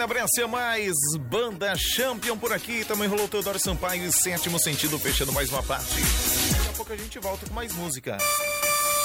Gabriel mais Banda Champion por aqui. Também rolou Teodoro Sampaio e Sétimo Sentido fechando mais uma parte. Daqui a pouco a gente volta com mais música.